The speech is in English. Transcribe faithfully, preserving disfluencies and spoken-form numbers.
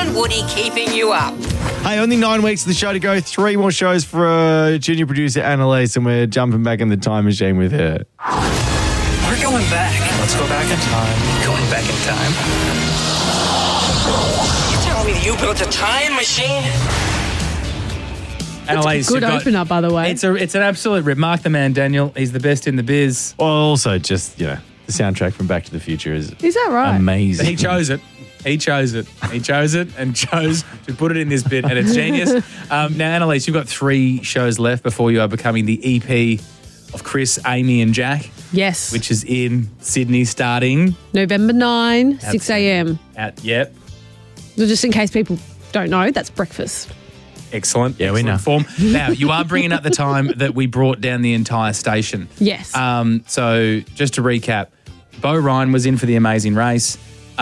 and Woody keeping you up. Hey, only nine weeks of the show to go. Three more shows for uh, junior producer Annalise, and we're jumping back in the time machine with her. We're going back. Let's go back in time. Going back in time. You telling me that you built a time machine? Annalise, Good you've got- opener, by the way. It's a it's an absolute rip. Mark the man, Daniel. He's the best in the biz. Well, also just, you know, the soundtrack from Back to the Future is Is that right? amazing. He chose it. He chose it. He chose it and chose to put it in this bit, and it's genius. Um, now, Annalise, you've got three shows left before you are becoming the E P of Chris, Amy, and Jack, Yes. which is in Sydney starting November ninth, six a.m. at, yep, Just in case people don't know, that's breakfast. excellent. Yeah, we excellent know. Form. Now, you are bringing up the time that we brought down the entire station. Yes. Um, so, just to recap, Bo Ryan was in for The Amazing Race.